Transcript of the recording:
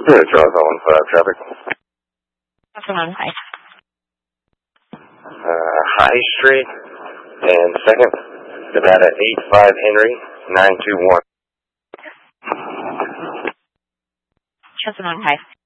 Good, Charles 115 traffic. Chesapeake, hi. High Street and 2nd, Nevada 85 Henry 921. Chesapeake, hi.